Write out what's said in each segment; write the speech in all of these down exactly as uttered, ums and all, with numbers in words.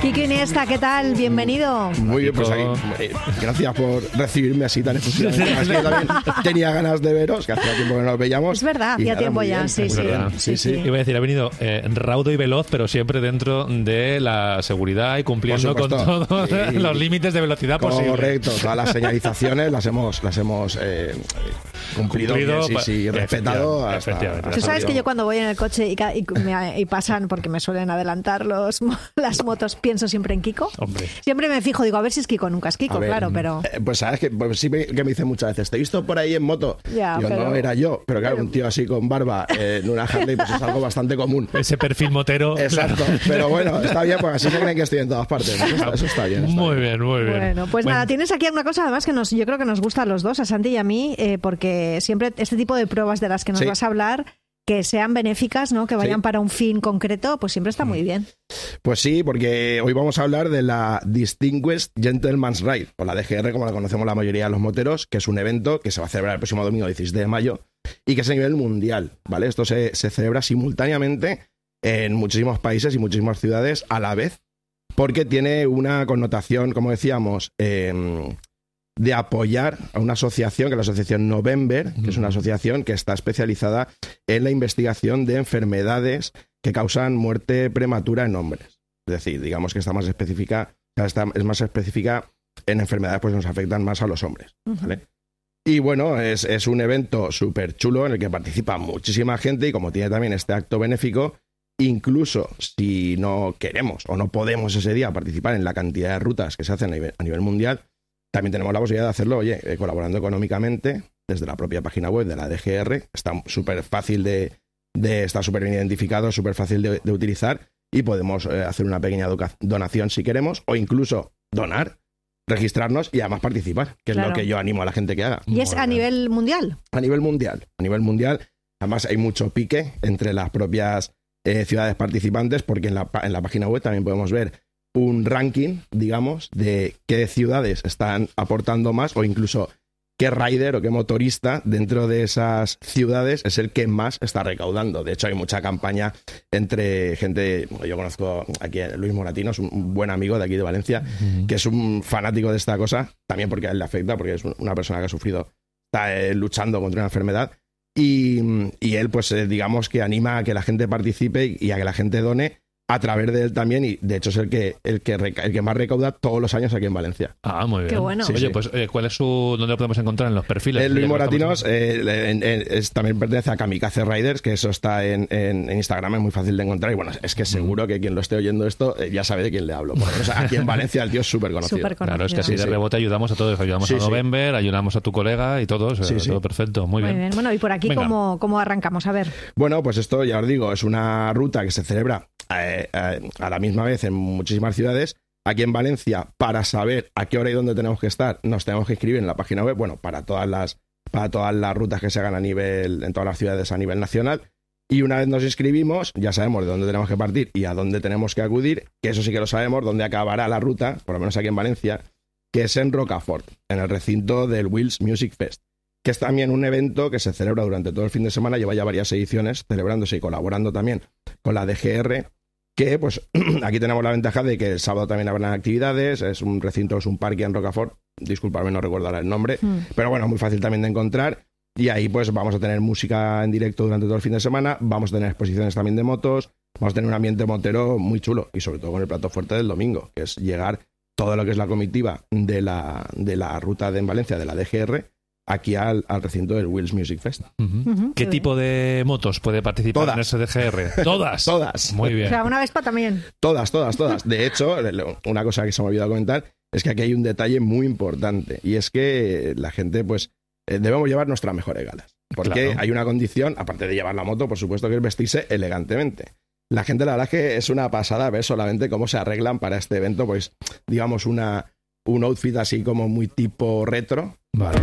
Quique Iniesta, ¿qué tal? Bienvenido. Muy bien, pues aquí, eh, gracias por recibirme así tan efusivamente. Es que yo también tenía ganas de veros, que hacía tiempo que no nos veíamos. Es verdad, hacía tiempo ya, bien, sí, sí. sí, sí, sí. Iba a decir, ha venido eh, raudo y veloz, pero siempre dentro de la seguridad y cumpliendo con todos sí. los límites de velocidad posibles. Correcto, todas las señalizaciones las hemos, las hemos eh, cumplido, cumplido bien, sí, sí, respetado. Hasta, efectivamente. Tú sabes que yo cuando voy en el coche y, y, me, y pasan, porque me suelen adelantar los, las motos, pienso siempre en Kiko. Hombre. Siempre me fijo, digo, a ver si es Kiko, nunca es Kiko, ver, claro, pero... Eh, pues sabes que pues, sí me, que me dicen muchas veces, te he visto por ahí en moto. Ya, yo pero... no era yo, pero claro, un tío así con barba eh, en una Harley pues es algo bastante común. Ese perfil motero. Exacto, claro. Pero bueno, está bien, porque así se creen que estoy en todas partes. Eso está, eso está bien. Está muy bien. bien, muy bien. Bueno, pues bueno. nada, tienes aquí una cosa además que nos, yo creo que nos gusta a los dos, a Santi y a mí, eh, porque siempre este tipo de pruebas de las que nos sí. vas a hablar, que sean benéficas, ¿no? Que vayan sí. para un fin concreto, pues siempre está muy bien. Pues sí, porque hoy vamos a hablar de la Distinguished Gentleman's Ride, o la D G R, como la conocemos la mayoría de los moteros, que es un evento que se va a celebrar el próximo domingo dieciséis de mayo y que es a nivel mundial, ¿vale? Esto se, se celebra simultáneamente en muchísimos países y muchísimas ciudades a la vez, porque tiene una connotación, como decíamos, eh, de apoyar a una asociación, que es la asociación November, que es una asociación que está especializada en la investigación de enfermedades que causan muerte prematura en hombres. Es decir, digamos que está más específica, está, es más específica en enfermedades pues, que nos afectan más a los hombres, ¿vale? Uh-huh. Y bueno, es, es un evento súper chulo en el que participa muchísima gente y como tiene también este acto benéfico, incluso si no queremos o no podemos ese día participar en la cantidad de rutas que se hacen a nivel, a nivel mundial, también tenemos la posibilidad de hacerlo, oye, eh, colaborando económicamente desde la propia página web de la D G R. Está súper fácil de, de, está súper bien identificado, súper fácil de, de utilizar y podemos eh, hacer una pequeña donación si queremos o incluso donar, registrarnos y además participar, que claro. es lo que yo animo a la gente que haga. ¿Y es a nivel mundial? A nivel mundial, a nivel mundial. Además hay mucho pique entre las propias eh, ciudades participantes porque en la, en la página web también podemos ver un ranking, digamos, de qué ciudades están aportando más o incluso qué rider o qué motorista dentro de esas ciudades es el que más está recaudando. De hecho, hay mucha campaña entre gente... Yo conozco aquí a Luis Moratino, es un buen amigo de aquí de Valencia, uh-huh. que es un fanático de esta cosa, también porque a él le afecta, porque es una persona que ha sufrido, está eh, luchando contra una enfermedad. Y, y él, pues, eh, digamos que anima a que la gente participe y, y a que la gente done a través de él también, y de hecho es el que el que, reca- el que más recauda todos los años aquí en Valencia. Ah, muy bien. Qué bueno. Sí, Oye, sí. pues eh, ¿cuál es su dónde lo podemos encontrar en los perfiles? El Luis Moratinos eh, en, en, es, también pertenece a Kamikaze Riders, que eso está en, en, en Instagram, es muy fácil de encontrar y bueno, es que seguro que quien lo esté oyendo esto eh, ya sabe de quién le hablo. Porque, o sea, aquí en Valencia el tío es súper conocido. Súper conocido. Claro, es que así de sí. rebote ayudamos a todos, ayudamos sí, a November, sí. ayudamos a tu colega y todos, sí, sí. todo perfecto, muy, muy bien. bien. Bueno, y por aquí ¿cómo, cómo arrancamos? A ver. Bueno, pues esto ya os digo, es una ruta que se celebra eh, eh, a la misma vez en muchísimas ciudades. Aquí en Valencia, para saber a qué hora y dónde tenemos que estar, nos tenemos que inscribir en la página web, bueno, para todas las para todas las rutas que se hagan a nivel, en todas las ciudades a nivel nacional. Y una vez nos inscribimos, ya sabemos de dónde tenemos que partir y a dónde tenemos que acudir, que eso sí que lo sabemos, dónde acabará la ruta, por lo menos aquí en Valencia, que es en Rocafort, en el recinto del Wheels Music Fest, que es también un evento que se celebra durante todo el fin de semana, lleva ya varias ediciones celebrándose y colaborando también con la D G R, que pues aquí tenemos la ventaja de que el sábado también habrán actividades, es un recinto, es un parque en Rocafort, disculpadme, no recuerdo ahora el nombre, mm. pero bueno, muy fácil también de encontrar, y ahí pues vamos a tener música en directo durante todo el fin de semana, vamos a tener exposiciones también de motos, vamos a tener un ambiente motero muy chulo, y sobre todo con el plato fuerte del domingo, que es llegar todo lo que es la comitiva de la, de la ruta de en Valencia, de la D G R, aquí al, al recinto del Wheels Music Fest. Uh-huh. Uh-huh. ¿Qué tipo de motos puede participar todas. en ese D G R? Todas. Todas. Muy bien. O sea, una Vespa también. Todas, todas, todas. De hecho, una cosa que se me ha olvidado comentar es que aquí hay un detalle muy importante y es que la gente, pues, eh, debemos llevar nuestras mejores galas. Porque claro. hay una condición, aparte de llevar la moto, por supuesto, que es vestirse elegantemente. La gente, la verdad es que es una pasada ver solamente cómo se arreglan para este evento, pues, digamos, una, un outfit así como muy tipo retro. Vale.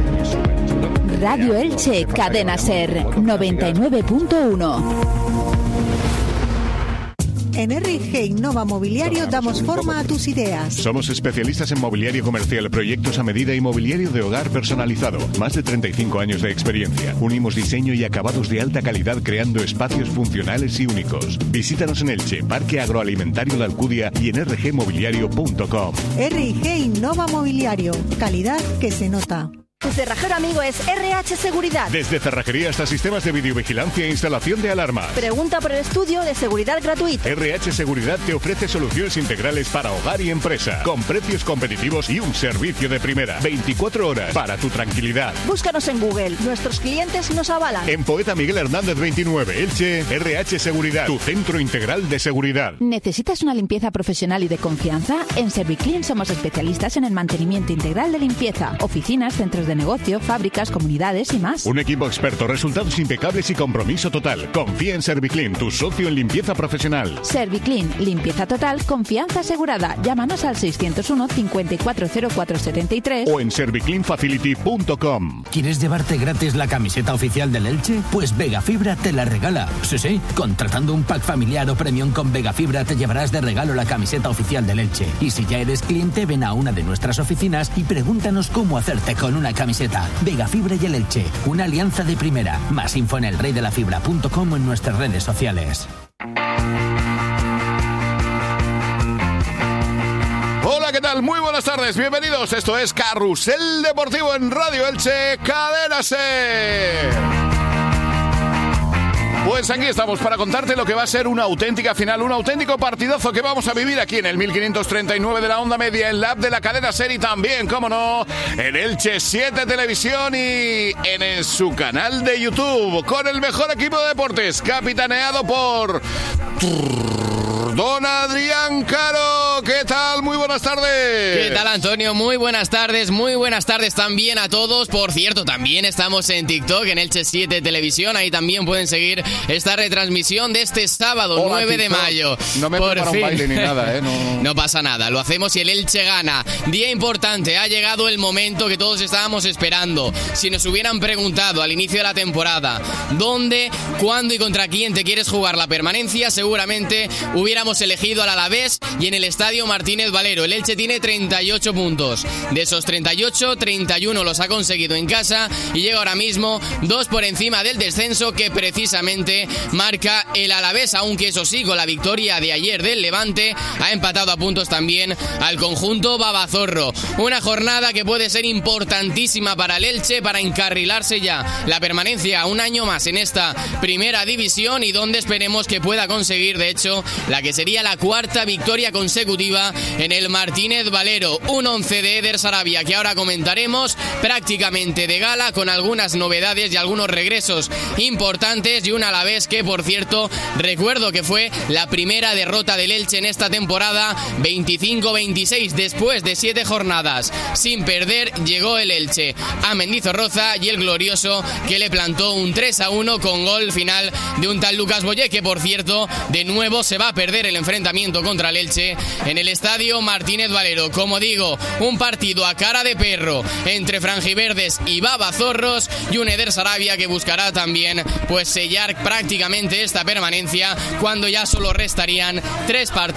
Radio Elche, Cadena Ser, noventa y nueve punto uno. En R I G Innova Mobiliario damos forma a tus ideas. Somos especialistas en mobiliario comercial, proyectos a medida y mobiliario de hogar personalizado. Más de treinta y cinco años de experiencia. Unimos diseño y acabados de alta calidad creando espacios funcionales y únicos. Visítanos en Elche, Parque Agroalimentario La Alcudia y en r g mobiliario punto com. R I G Innova Mobiliario. Calidad que se nota. Tu cerrajero amigo es R H Seguridad. Desde cerrajería hasta sistemas de videovigilancia e instalación de alarmas. Pregunta por el estudio de seguridad gratuito. R H Seguridad te ofrece soluciones integrales para hogar y empresa, con precios competitivos y un servicio de primera. veinticuatro horas para tu tranquilidad. Búscanos en Google. Nuestros clientes nos avalan. En Poeta Miguel Hernández veintinueve, Elche, R H Seguridad, tu centro integral de seguridad. ¿Necesitas una limpieza profesional y de confianza? En Serviclean somos especialistas en el mantenimiento integral de limpieza, oficinas, centros de negocio, fábricas, comunidades y más. Un equipo experto, resultados impecables y compromiso total. Confía en Serviclean, tu socio en limpieza profesional. Serviclean, limpieza total, confianza asegurada. Llámanos al seiscientos uno, cincuenta y cuatro cero cuatro setenta y tres o en serviclean facility punto com. ¿Quieres llevarte gratis la camiseta oficial del Elche? Pues Vegafibra te la regala. Sí, sí, contratando un pack familiar o premium con Vegafibra te llevarás de regalo la camiseta oficial del Elche. Y si ya eres cliente, ven a una de nuestras oficinas y pregúntanos cómo hacerte con una camiseta. Vegafibra y el Elche, una alianza de primera. Más info en el rey de la fibra punto com o en nuestras redes sociales. Hola, ¿qué tal? Muy buenas tardes, bienvenidos. Esto es Carrusel Deportivo en Radio Elche, Cadena SER. Pues aquí estamos para contarte lo que va a ser una auténtica final, un auténtico partidazo que vamos a vivir aquí en el mil quinientos treinta y nueve de la onda media, en la app de la cadena SER y también, cómo no, en Elche siete Televisión y en su canal de YouTube, con el mejor equipo de deportes, capitaneado por don Adrián Caro. ¿Qué tal? Muy buenas tardes. ¿Qué tal, Antonio? Muy buenas tardes, muy buenas tardes también a todos. Por cierto, también estamos en TikTok, en Elche siete Televisión, ahí también pueden seguir esta retransmisión de este sábado, Hola, nueve TikTok. De mayo. No me preparo un baile ni nada, ¿eh? No, no. no pasa nada, lo hacemos y el Elche gana. Día importante, ha llegado el momento que todos estábamos esperando. Si nos hubieran preguntado al inicio de la temporada dónde, cuándo y contra quién te quieres jugar la permanencia, seguramente hubiéramos elegido al Alavés y en el Estadio Martínez Valero. El Elche tiene treinta y ocho puntos. De esos treinta y ocho, treinta y uno los ha conseguido en casa y llega ahora mismo dos por encima del descenso que precisamente marca el Alavés, aunque eso sí, con la victoria de ayer del Levante ha empatado a puntos también al conjunto babazorro. Una jornada que puede ser importantísima para el Elche para encarrilarse ya la permanencia un año más en esta primera división y donde esperemos que pueda conseguir de hecho la que sería la cuarta victoria consecutiva en el Martínez Valero. Un once de Eder Sarabia que ahora comentaremos, prácticamente de gala, con algunas novedades y algunos regresos importantes, y un Alavés que, por cierto, recuerdo que fue la primera derrota del Elche en esta temporada, veinticinco veintiséis, después de siete jornadas sin perder, llegó el Elche a Mendizorroza y el glorioso que le plantó un tres a uno con gol final de un tal Lucas Boyé, que por cierto, de nuevo se va a perder el enfrentamiento contra el Elche en el Estadio Martínez Valero. Como digo, un partido a cara de perro entre franjiverdes y babazorros, y un Eder Sarabia que buscará también pues sellar prácticamente esta permanencia cuando ya solo restarían tres partidos